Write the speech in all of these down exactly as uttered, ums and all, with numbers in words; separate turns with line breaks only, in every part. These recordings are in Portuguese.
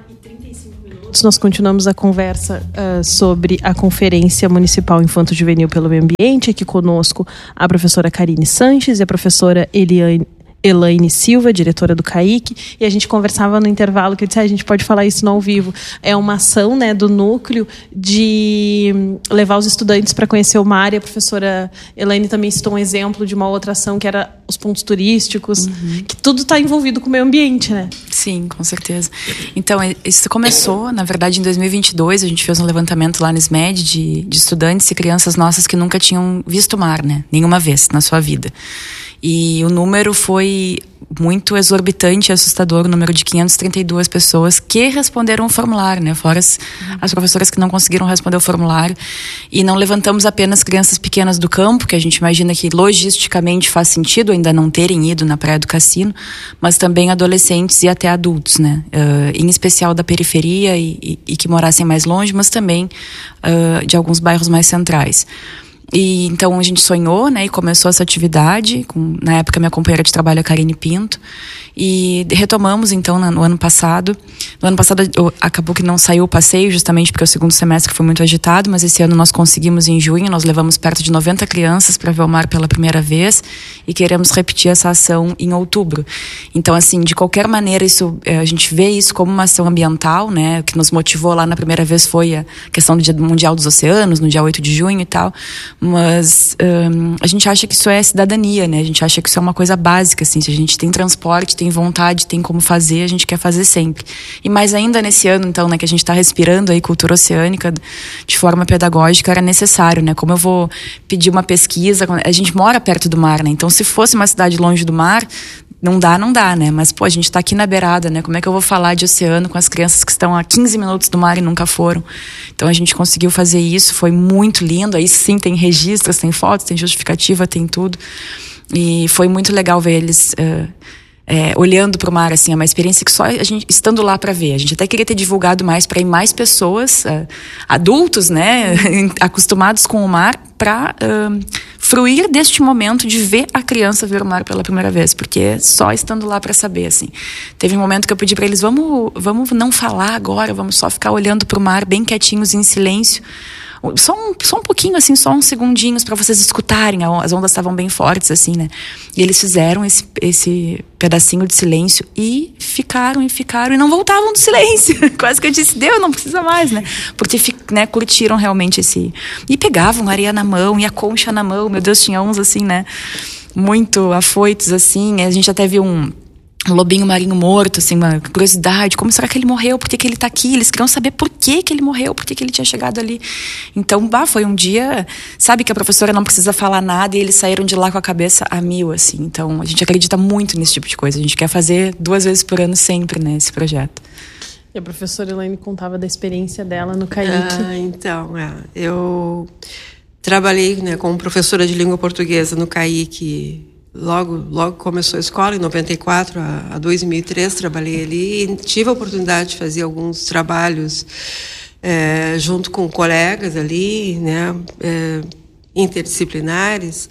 e trinta e cinco minutos, nós continuamos a conversa uh, sobre a Conferência Municipal Infanto-Juvenil pelo Meio Ambiente. Aqui conosco a professora Karine Sanches e a professora Eliane Elaine Silva, diretora do C A I C, e a gente conversava no intervalo que eu disse, ah, a gente pode falar isso no ao vivo. É uma ação, né, do núcleo de levar os estudantes para conhecer o mar, e a professora Elaine também citou um exemplo de uma outra ação que era os pontos turísticos, uhum. que tudo está envolvido com o meio ambiente, né?
Sim, com certeza. Então, isso começou, na verdade, em dois mil e vinte e dois, a gente fez um levantamento lá no S M E D de, de estudantes e crianças nossas que nunca tinham visto o mar, né, nenhuma vez na sua vida. E o número foi muito exorbitante e assustador, o número de quinhentas e trinta e duas pessoas que responderam o formulário, né? Fora as, uhum. as professoras que não conseguiram responder o formulário. E não levantamos apenas crianças pequenas do campo, que a gente imagina que logisticamente faz sentido ainda não terem ido na Praia do Cassino, mas também adolescentes e até adultos, né? Uh, em especial da periferia e, e, e que morassem mais longe, mas também uh, de alguns bairros mais centrais. E então a gente sonhou, né, e começou essa atividade com, na época, minha companheira de trabalho, a Karine Pinto, e retomamos então no ano passado. No ano passado acabou que não saiu o passeio, justamente porque o segundo semestre foi muito agitado, mas esse ano nós conseguimos em junho. Nós levamos perto de noventa crianças para ver o mar pela primeira vez e queremos repetir essa ação em outubro. Então, assim, de qualquer maneira, isso, a gente vê isso como uma ação ambiental, né? O que nos motivou lá na primeira vez foi a questão do Dia Mundial dos Oceanos, no dia oito de junho e tal. Mas um, a gente acha que isso é cidadania, né? A gente acha que isso é uma coisa básica, assim. Se a gente tem transporte, tem vontade, tem como fazer, a gente quer fazer sempre. E mais ainda nesse ano, então, né, que a gente está respirando aí cultura oceânica de forma pedagógica, era necessário, né? Como eu vou pedir uma pesquisa, a gente mora perto do mar, né? Então, se fosse uma cidade longe do mar, não dá, não dá, né? Mas, pô, a gente tá aqui na beirada, né? Como é que eu vou falar de oceano com as crianças que estão a quinze minutos do mar e nunca foram? Então, a gente conseguiu fazer isso, foi muito lindo. Aí, sim, tem registros, tem fotos, tem justificativa, tem tudo. E foi muito legal ver eles... Uh, É, olhando para o mar, assim, é uma experiência que só a gente, estando lá para ver. A gente até queria ter divulgado mais para ir mais pessoas, uh, adultos, né, acostumados com o mar, para uh, fruir deste momento de ver a criança ver o mar pela primeira vez, porque só estando lá para saber, assim. Teve um momento que eu pedi para eles, vamos, vamos não falar agora, vamos só ficar olhando para o mar bem quietinhos, em silêncio. Só um, só um pouquinho, assim, só uns segundinhos para vocês escutarem. As ondas estavam bem fortes, assim, né? E eles fizeram esse, esse pedacinho de silêncio e ficaram, e ficaram, e não voltavam do silêncio. Quase que eu disse, deu, não precisa mais, né? Porque, né, curtiram realmente esse... E pegavam areia na mão, e a concha na mão. Meu Deus, tinha uns, assim, né? Muito afoitos, assim. A gente até viu um... um lobinho marinho morto, assim, uma curiosidade, como será que ele morreu, por que que ele tá aqui, eles queriam saber por que que ele morreu, por que que ele tinha chegado ali. Então, bah, foi um dia, sabe, que a professora não precisa falar nada e eles saíram de lá com a cabeça a mil, assim. Então, a gente acredita muito nesse tipo de coisa, a gente quer fazer duas vezes por ano sempre, né, esse projeto.
E a professora Elaine contava da experiência dela no C A I C.
Ah, então, é, eu trabalhei, né, como professora de língua portuguesa no C A I C. Logo, logo começou a escola, em noventa e quatro a, a dois mil e três, trabalhei ali e tive a oportunidade de fazer alguns trabalhos é, junto com colegas ali, né, é, interdisciplinares,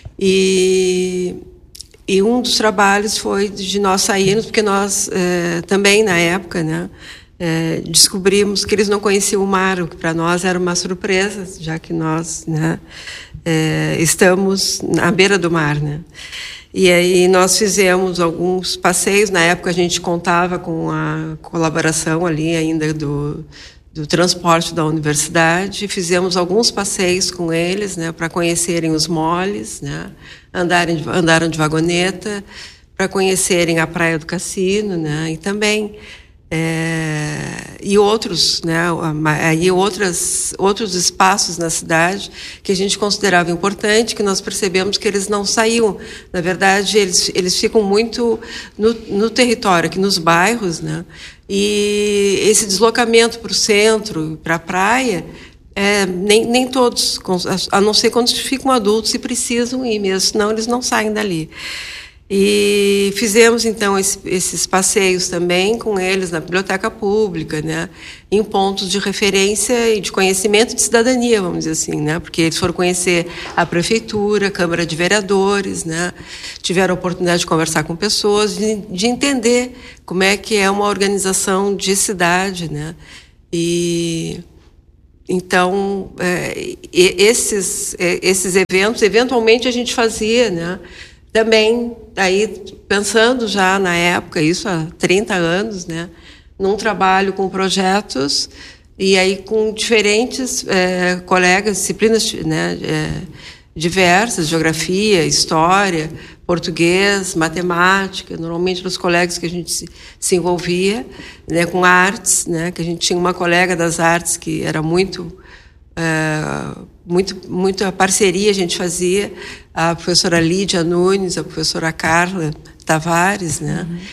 e, e um dos trabalhos foi de nós sairmos, porque nós é, também, na época, né, é, descobrimos que eles não conheciam o mar, o que para nós era uma surpresa, já que nós, né, É, estamos à beira do mar, né? E aí nós fizemos alguns passeios. Na época a gente contava com a colaboração ali ainda do, do transporte da universidade. Fizemos alguns passeios com eles, né, para conhecerem os moles, né? Andarem, andaram de vagoneta, para conhecerem a Praia do Cassino, né? E também É, e outros, né, aí outras, outros espaços na cidade que a gente considerava importante, que nós percebemos que eles não saíam. Na verdade, eles, eles ficam muito no, no território, aqui nos bairros, né, e esse deslocamento para o centro, para a praia, é, nem, nem todos, a não ser quando ficam adultos e precisam ir mesmo, senão eles não saem dali. E fizemos, então, esse, esses passeios também com eles na biblioteca pública, né? Em pontos de referência e de conhecimento de cidadania, vamos dizer assim, né? Porque eles foram conhecer a prefeitura, a Câmara de Vereadores, né? Tiveram a oportunidade de conversar com pessoas, de, de entender como é que é uma organização de cidade, né? E... Então, é, esses, esses eventos, eventualmente a gente fazia, né? Também, aí, pensando já na época, isso há trinta anos, né? Num trabalho com projetos e aí com diferentes é, colegas, disciplinas, né? É, diversas, geografia, história, português, matemática, normalmente os colegas que a gente se, se envolvia, né, com artes, né, que a gente tinha uma colega das artes que era muito, é, muito, muita parceria a gente fazia, a professora Lídia Nunes, a professora Carla Tavares, né, uhum.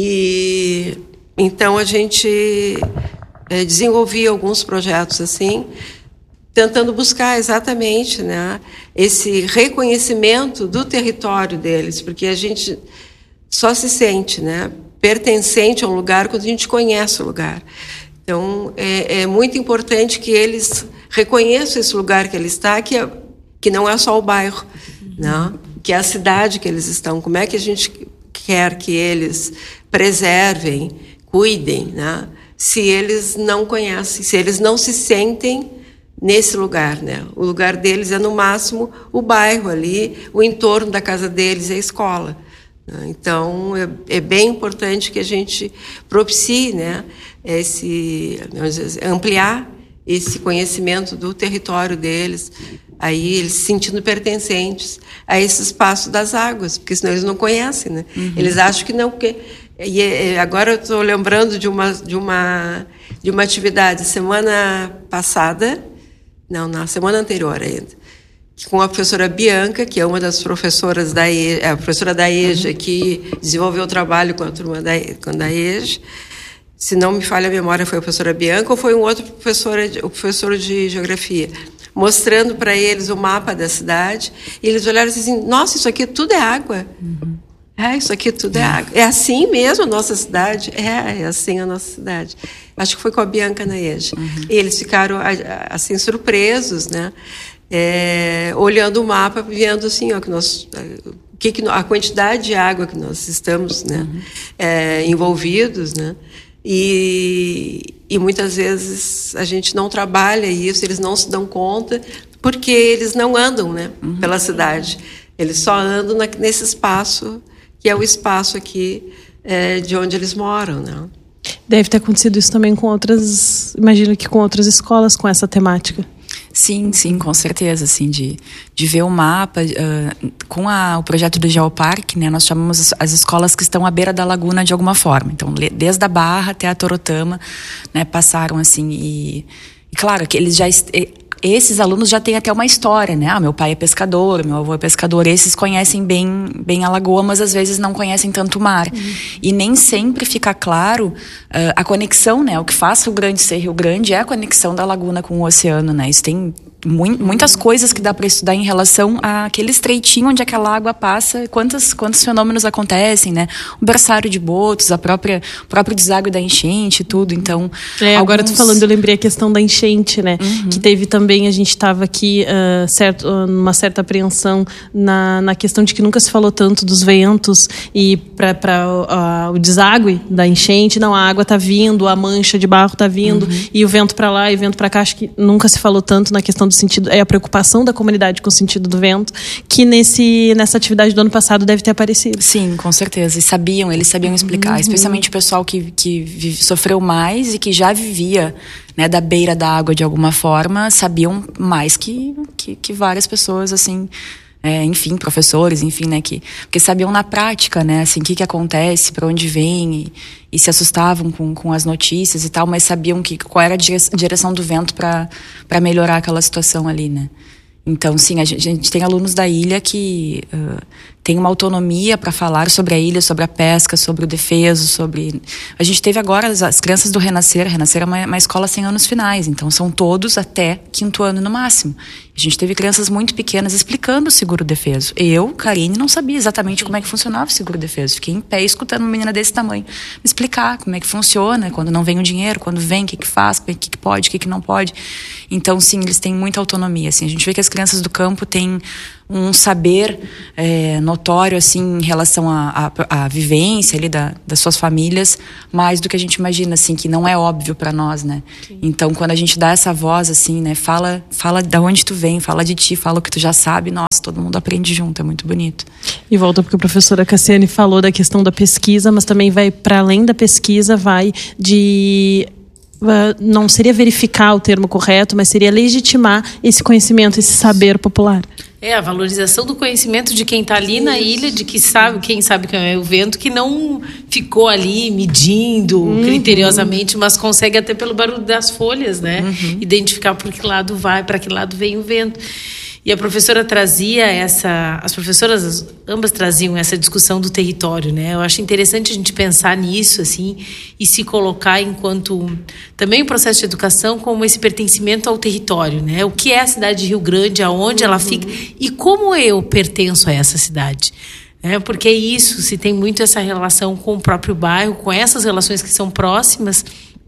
E então a gente é, desenvolvia alguns projetos assim, tentando buscar exatamente, né, esse reconhecimento do território deles, porque a gente só se sente, né, pertencente a um lugar quando a gente conhece o lugar. Então, é, é muito importante que eles reconheçam esse lugar que ele está, que, é, que não é só o bairro, né, que é a cidade que eles estão. Como é que a gente quer que eles preservem, cuidem, né, se eles não conhecem, se eles não se sentem nesse lugar, né? O lugar deles é, no máximo, o bairro ali, o entorno da casa deles é a escola. Então, é, é bem importante que a gente propicie, né, esse, ampliar esse conhecimento do território deles, aí eles se sentindo pertencentes a esse espaço das águas, porque senão eles não conhecem, né? Uhum. Eles acham que não... Que, e agora eu estou lembrando de uma, de, uma, de uma atividade, semana passada... Não, na semana anterior ainda, com a professora Bianca, que é uma das professoras da E J A, a professora da E J A, que desenvolveu o trabalho com a turma da, com da E J A. Se não me falha a memória, foi a professora Bianca ou foi um outro professor, o professor de geografia, mostrando para eles o mapa da cidade, e eles olharam assim, nossa, isso aqui tudo é água. Uhum. É, isso aqui tudo é água. É assim mesmo a nossa cidade? É, é assim a nossa cidade. Acho que foi com a Bianca na E J A. Uhum. E eles ficaram, assim, surpresos, né? É, olhando o mapa, vendo, assim, ó, que nós, que, que, a quantidade de água que nós estamos, né? Uhum. É, envolvidos, né? E, e muitas vezes a gente não trabalha isso, eles não se dão conta, porque eles não andam, né? Uhum. Pela cidade. Eles só andam na, nesse espaço, que é o espaço aqui é, de onde eles moram, né?
Deve ter acontecido isso também com outras, imagino que com outras escolas com essa temática.
Sim, sim, com certeza, assim, de, de ver o mapa, uh, com a, o projeto do Geoparque, né, nós chamamos as, as escolas que estão à beira da laguna de alguma forma, então, desde a Barra até a Torotama, né, passaram, assim, e, e claro, que eles já... Esses alunos já têm até uma história, né? Ah, meu pai é pescador, meu avô é pescador. Esses conhecem bem, bem a lagoa, mas às vezes não conhecem tanto o mar. Uhum. E nem sempre fica claro uh, a conexão, né? O que faz Rio Grande ser Rio Grande é a conexão da laguna com o oceano, né? Isso tem mu- muitas coisas que dá para estudar em relação àquele estreitinho onde aquela água passa, quantos, quantos fenômenos acontecem, né? O berçário de botos, a própria, o próprio deságue da enchente, tudo. Então,
é,
alguns...
agora eu tô falando, eu lembrei a questão da enchente, né? Uhum. Que teve também Também a gente estava aqui uh, certo, uh, numa certa apreensão na, na questão de que nunca se falou tanto dos ventos e para uh, o deságue da enchente. Não, a água está vindo, a mancha de barro está vindo, uhum. e o vento para lá e o vento para cá. Acho que nunca se falou tanto na questão do sentido, é a preocupação da comunidade com o sentido do vento, que nesse, nessa atividade do ano passado deve ter aparecido.
Sim, com certeza. E sabiam, eles sabiam explicar, uhum. especialmente o pessoal que, que vive, sofreu mais e que já vivia, né, da beira da água de alguma forma, sabiam mais que, que, que várias pessoas, assim, é, enfim, professores, enfim, né, que, porque sabiam na prática, né, assim, o que que acontece, para onde vem, e, e se assustavam com, com as notícias e tal, mas sabiam que, qual era a direção do vento para para melhorar aquela situação ali, né. Então, sim, a gente, a gente tem alunos da ilha que uh, tem uma autonomia para falar sobre a ilha, sobre a pesca, sobre o defeso, sobre... A gente teve agora as, as crianças do Renascer. A Renascer é uma, uma escola sem anos finais, então são todos até quinto ano no máximo. A gente teve crianças muito pequenas explicando o seguro-defeso. Eu, Karine, não sabia exatamente como é que funcionava o seguro-defeso. Fiquei em pé escutando uma menina desse tamanho me explicar como é que funciona, quando não vem o dinheiro, quando vem, o que que faz, o que que pode, o que que não pode. Então, sim, eles têm muita autonomia. Assim. A gente vê que as crianças do campo têm um saber é, notório assim, em relação à, à, à vivência ali da, das suas famílias, mais do que a gente imagina, assim, que não é óbvio para nós, né? Sim. Então, quando a gente dá essa voz, assim, né, fala, fala de onde tu vem, fala de ti, fala o que tu já sabe, nossa, todo mundo aprende junto, é muito bonito.
E volta porque a professora Cassiane falou da questão da pesquisa, mas também vai para além da pesquisa, vai de... não seria verificar o termo correto, mas seria legitimar esse conhecimento, esse saber popular.
É, a valorização do conhecimento de quem está ali na ilha, de que sabe, quem sabe que é o vento, que não ficou ali medindo uhum. criteriosamente, mas consegue até pelo barulho das folhas, né? Uhum. Identificar por que lado vai, para que lado vem o vento. E a professora trazia essa... As professoras, ambas traziam essa discussão do território, né? Eu acho interessante a gente pensar nisso, assim, e se colocar enquanto... Também o processo de educação como esse pertencimento ao território, né? O que é a cidade de Rio Grande, aonde uhum. ela fica, e como eu pertenço a essa cidade. É, porque isso, se tem muito essa relação com o próprio bairro, com essas relações que são próximas...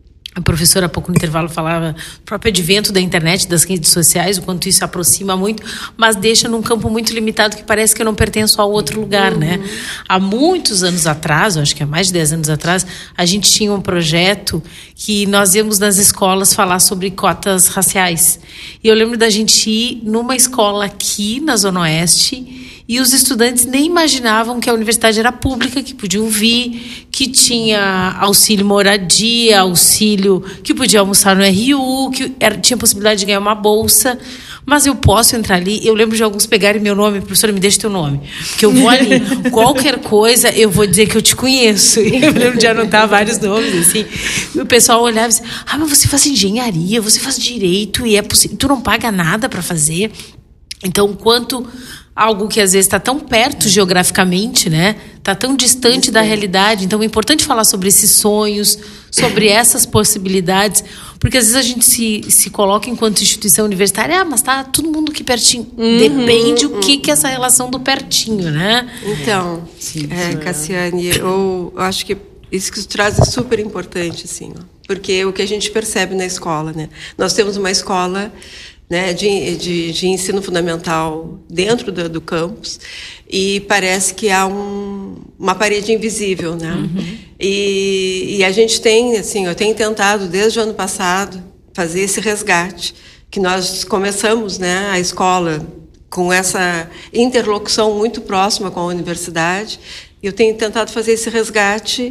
A professora, há pouco no intervalo, falava do próprio advento da internet, das redes sociais, o quanto isso aproxima muito, mas deixa num campo muito limitado que parece que eu não pertenço a outro lugar, uhum. né? Há muitos anos atrás, acho que há mais de dez anos atrás, a gente tinha um projeto que nós íamos nas escolas falar sobre cotas raciais. E eu lembro da gente ir numa escola aqui na Zona Oeste... E os estudantes nem imaginavam que a universidade era pública, que podiam vir, que tinha auxílio moradia, auxílio, que podia almoçar no R U, que era, tinha possibilidade de ganhar uma bolsa. Mas eu posso entrar ali, eu lembro de alguns pegarem meu nome, professora, me deixa teu nome. Porque eu vou ali, qualquer coisa, eu vou dizer que eu te conheço. Eu lembro de anotar vários nomes, assim. E o pessoal olhava e dizia, ah, mas você faz engenharia, você faz direito, e é possível, tu não paga nada para fazer. Então, quanto... algo que às vezes está tão perto geograficamente, né? Está tão distante da realidade. Então é importante falar sobre esses sonhos, sobre essas possibilidades, porque às vezes a gente se, se coloca enquanto instituição universitária, ah, mas está todo mundo aqui pertinho. Uhum, Depende uhum. o que, que é essa relação do pertinho, né?
Então, sim, é, Cassiane, eu, eu acho que isso que tu traz é super importante, assim, ó, porque é o que a gente percebe na escola, né? Nós temos uma escola... Né, de, de, de ensino fundamental dentro do, do campus, e parece que há um, uma parede invisível, né? Uhum. E, e a gente tem, assim, eu tenho tentado desde o ano passado fazer esse resgate, que nós começamos, né, a escola com essa interlocução muito próxima com a universidade, e eu tenho tentado fazer esse resgate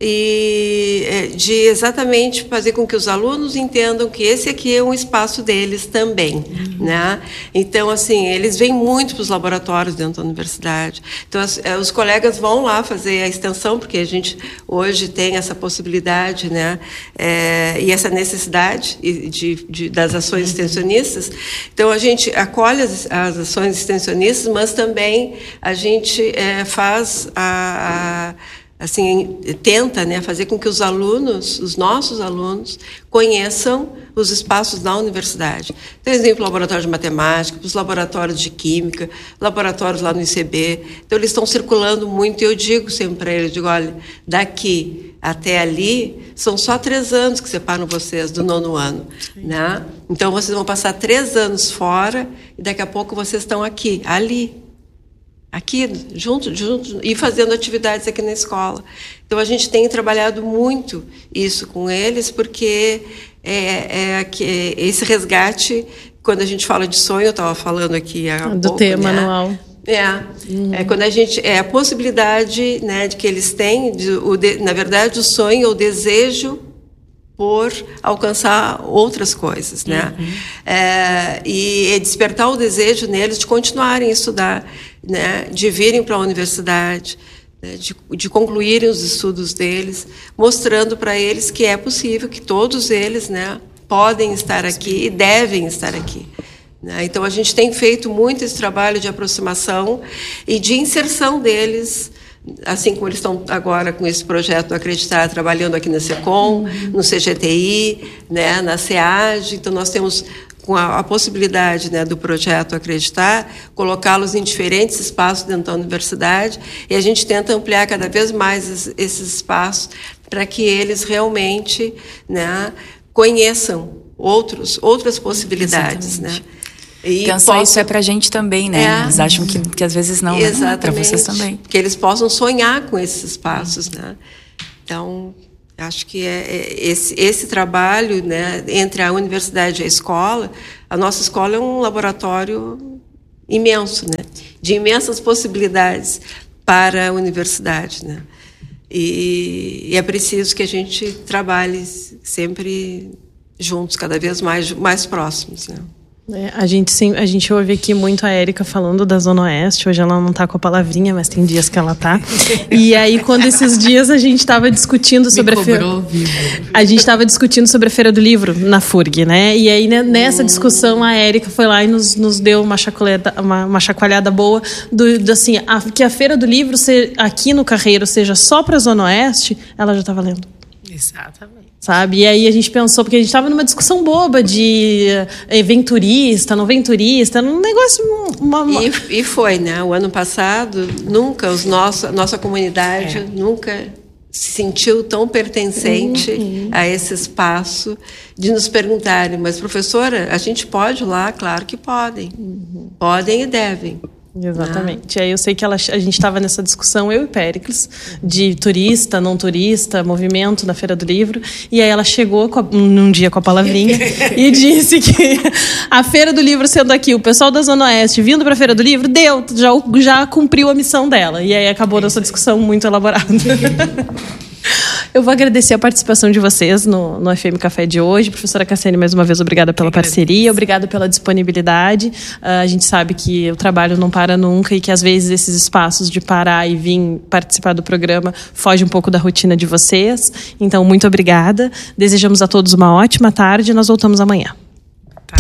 e de exatamente fazer com que os alunos entendam que esse aqui é um espaço deles também, uhum. né? Então, assim, eles vêm muito para os laboratórios dentro da universidade. Então, as, os colegas vão lá fazer a extensão, porque a gente hoje tem essa possibilidade, né? É, e essa necessidade de, de, das ações extensionistas. Então, a gente acolhe as, as ações extensionistas, mas também a gente é, faz a... a assim, tenta, né, fazer com que os alunos, os nossos alunos, conheçam os espaços da universidade. Por exemplo, laboratório de matemática, os laboratórios de química, laboratórios lá no I C B. Então, eles estão circulando muito, e eu digo sempre para eles, digo, olha, daqui até ali, são só três anos que separam vocês do nono ano, né? Então, vocês vão passar três anos fora, e daqui a pouco vocês estão aqui, ali, aqui, junto, junto, e fazendo atividades aqui na escola. Então, a gente tem trabalhado muito isso com eles, porque é, é, é esse resgate, quando a gente fala de sonho, eu estava falando aqui há
do
pouco,
tema
né?
anual.
É, uhum. é quando a gente é a possibilidade, né, de que eles têm, de, o de, na verdade, o sonho, o desejo por alcançar outras coisas, né? Uhum. É, e, e despertar o desejo neles de continuarem a estudar, né? De virem para a universidade, né? de, de concluírem os estudos deles, mostrando para eles que é possível, que todos eles, né, podem estar aqui e devem estar aqui, né? Então, a gente tem feito muito esse trabalho de aproximação e de inserção deles, assim como eles estão agora com esse projeto do Acreditar, trabalhando aqui na SECOM, uhum. no C G T I, né, na SEAD. Então, nós temos, com a, a possibilidade, né, do projeto Acreditar, colocá-los em diferentes espaços dentro da universidade, e a gente tenta ampliar cada vez mais esses, esses espaços para que eles realmente, né, conheçam outros, outras possibilidades. Exatamente. Né? E
Pensar
possam...
isso é pra gente também, né?
É.
Eles acham que, que às vezes não,
Exatamente.
Né? Para vocês também.
Que eles possam sonhar com esses espaços, né? Então, acho que é, é esse, esse trabalho, né, entre a universidade e a escola, a nossa escola é um laboratório imenso, né? De imensas possibilidades para a universidade, né? E, e é preciso que a gente trabalhe sempre juntos, cada vez mais, mais próximos, né?
É, a, gente, sim, a gente ouve aqui muito a Érica falando da Zona Oeste. Hoje ela não tá com a palavrinha, mas tem dias que ela tá. E aí, quando esses dias a gente estava discutindo sobre
Me
a feira. A gente estava discutindo sobre a Feira do Livro na F U R G, né? E aí, né, nessa discussão, a Érica foi lá e nos, nos deu uma chacoalhada, uma, uma chacoalhada boa do, do assim, a, que a Feira do Livro se, aqui no Carreiro seja só para a Zona Oeste, ela já estava lendo.
Exatamente.
Sabe? E aí a gente pensou, porque a gente estava numa discussão boba de eh, vem turista, não vem turista, um negócio... Uma, uma...
E, e foi, né? O ano passado, nunca, os nosso, a nossa comunidade é. nunca se sentiu tão pertencente uhum. a esse espaço de nos perguntarem, mas professora, a gente pode ir lá? Claro que podem. Uhum. Podem e devem.
Exatamente. Ah. Aí eu sei que ela, a gente estava nessa discussão, eu e Péricles, de turista, não turista, movimento na Feira do Livro, e aí ela chegou com a, num dia com a palavrinha e disse que a Feira do Livro sendo aqui, o pessoal da Zona Oeste vindo para a Feira do Livro, deu, já, já cumpriu a missão dela. E aí acabou nossa discussão muito elaborada. Eu vou agradecer a participação de vocês no, no F M Café de hoje. Professora Cassiane, mais uma vez, obrigada pela parceria, obrigada pela disponibilidade. Uh, a gente sabe que o trabalho não para nunca e que, às vezes, esses espaços de parar e vir participar do programa fogem um pouco da rotina de vocês. Então, muito obrigada. Desejamos a todos uma ótima tarde e nós voltamos amanhã.